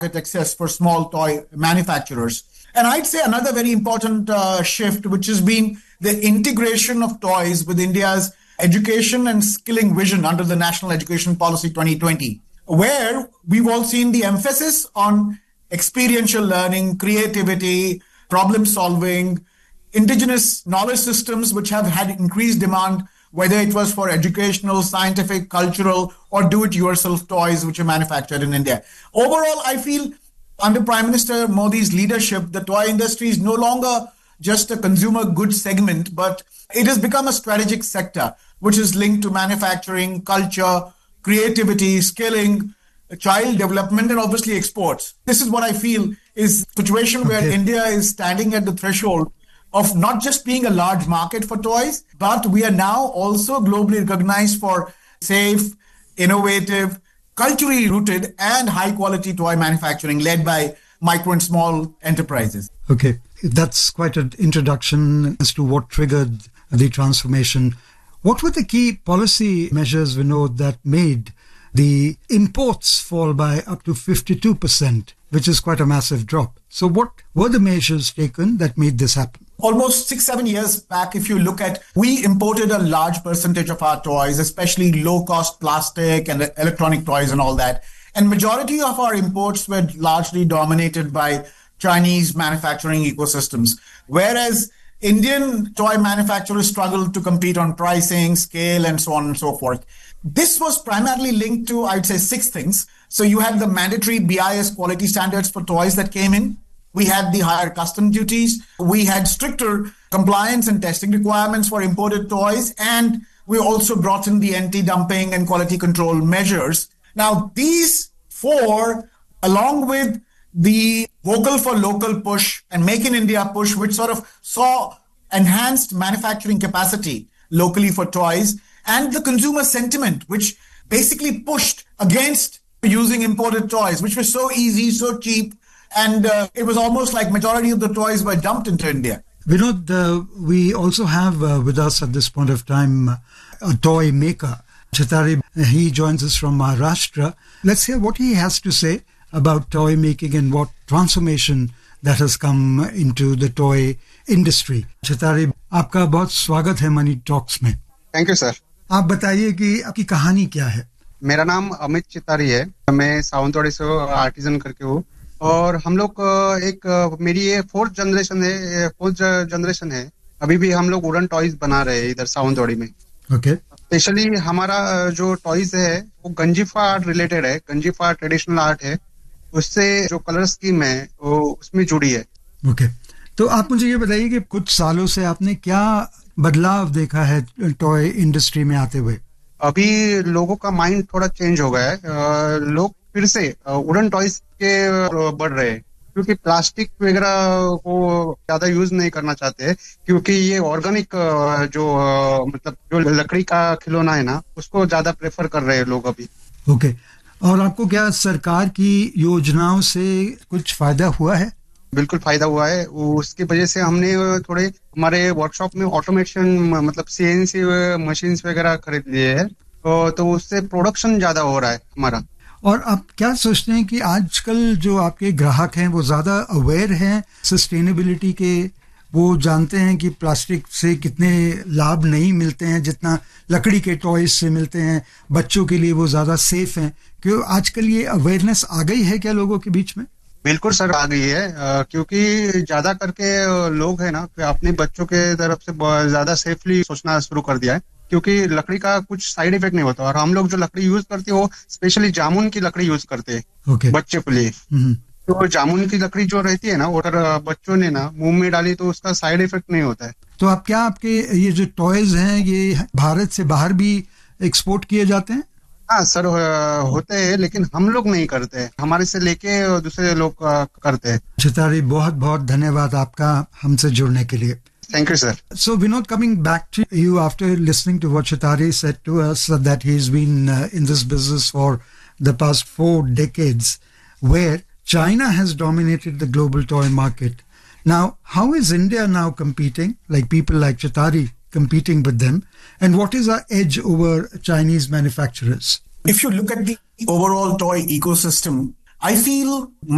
access for small toy manufacturers. And I'd say another very important shift, which has been the integration of toys with India's education and skilling vision under the National Education Policy 2020, where we've all seen the emphasis on experiential learning, creativity, problem solving, indigenous knowledge systems, which have had increased demand, whether it was for educational, scientific, cultural, or do-it-yourself toys which are manufactured in India. Overall, I feel under Prime Minister Modi's leadership, the toy industry is no longer just a consumer goods segment, but it has become a strategic sector, which is linked to manufacturing, culture, creativity, skilling, child development, and obviously exports. This is what I feel is a situation where India is standing at the threshold of not just being a large market for toys, but we are now also globally recognized for safe, innovative, culturally rooted and high quality toy manufacturing led by micro and small enterprises. Okay, that's quite an introduction as to what triggered the transformation. What were the key policy measures, Vinod, that made the imports fall by up to 52%, which is quite a massive drop? So what were the measures taken that made this happen? Almost 6-7 years back, if you look at, we imported a large percentage of our toys, especially low-cost plastic and electronic toys and all that. And majority of our imports were largely dominated by Chinese manufacturing ecosystems, whereas Indian toy manufacturers struggled to compete on pricing, scale, and so on and so forth. This was primarily linked to, I'd say, 6 things. So you had the mandatory BIS quality standards for toys that came in. We had the higher custom duties. We had stricter compliance and testing requirements for imported toys. And we also brought in the anti-dumping and quality control measures. Now, these 4, along with the vocal for local push and make in India push, which sort of saw enhanced manufacturing capacity locally for toys, and the consumer sentiment, which basically pushed against using imported toys, which were so easy, so cheap, and it was almost like majority of the toys were dumped into India. Vinod, we also have with us at this point of time a toy maker, Chitari. He joins us from Maharashtra. Let's hear what he has to say about toy making and what transformation that has come into the toy industry. Chitari, आपका बहुत स्वागत है money talks में. Thank you sir. आप बताइए कि आपकी कहानी क्या है. मेरा नाम अमित चितारी है. मैं सावंतवाड़ी से आर्टिजन करके हूँ और हम लोग मेरी ये 4th जनरेशन है. अभी भी हम लोग वुडन टॉयज बना रहे हैं इधर सावंतवाड़ी में. ओके. स्पेशली हमारा जो टॉयज है वो गंजीफा आर्ट रिलेटेड है. गंजीफा ट्रेडिशनल आर्ट है. उससे जो कलर स्कीम है वो उसमें जुड़ी है. ओके. तो आप मुझे ये बताइए कि कुछ सालों से आपने क्या बदलाव देखा है टॉय इंडस्ट्री में आते हुए? अभी लोगों का माइंड थोड़ा चेंज हो गया है. लोग फिर से वुडन टॉयज के बढ़ रहे हैं क्योंकि प्लास्टिक वगैरह को ज्यादा यूज नहीं करना चाहते क्योंकि ये ऑर्गेनिक जो मतलब जो लकड़ी का खिलौना है ना उसको ज्यादा प्रेफर कर रहे हैं लोग अभी. ओके. और आपको क्या सरकार की योजनाओं से कुछ फायदा हुआ है? बिल्कुल फायदा हुआ है. उसकी वजह से हमने थोड़े हमारे वर्कशॉप में ऑटोमेशन मतलब CNC मशीन्स वगैरह खरीद लिए हैं तो उससे प्रोडक्शन ज्यादा हो रहा है हमारा. और आप क्या सोचते हैं कि आजकल जो आपके ग्राहक हैं वो ज्यादा अवेयर हैं सस्टेनेबिलिटी के? वो जानते हैं कि प्लास्टिक से कितने लाभ नहीं मिलते हैं जितना लकड़ी के टॉयज से मिलते हैं. बच्चों के लिए वो ज्यादा सेफ हैं. क्यों आजकल ये अवेयरनेस आ गई है क्या लोगों के बीच में? बिल्कुल सर आ गई है क्योंकि ज्यादा करके लोग है ना अपने बच्चों के तरफ से ज्यादा सेफली सोचना शुरू कर दिया है क्योंकि लकड़ी का कुछ साइड इफेक्ट नहीं होता. और हम लोग जो लकड़ी यूज करते हैं वो स्पेशली जामुन की लकड़ी यूज करते हैं बच्चे के लिए. तो जामुन की लकड़ी जो रहती है ना वो अगर बच्चों ने ना मुंह में डाली तो उसका साइड इफेक्ट नहीं होता है. तो आप क्या आपके ये जो टॉयज हैं ये भारत से बाहर भी एक्सपोर्ट किए जाते हैं? हाँ सर होते हैं लेकिन हम लोग नहीं करते. हमारे से लेके दूसरे लोग करते हैं. चितारी बहुत बहुत धन्यवाद आपका हमसे जुड़ने के लिए. Thank you, sir. So, Vinod, coming back to you after listening to what Chitari said to us, that he's been in this business for the past 4 decades, where China has dominated the global toy market. Now, how is India now competing, like people like Chitari competing with them, and what is our edge over Chinese manufacturers? If you look at the overall toy ecosystem, I feel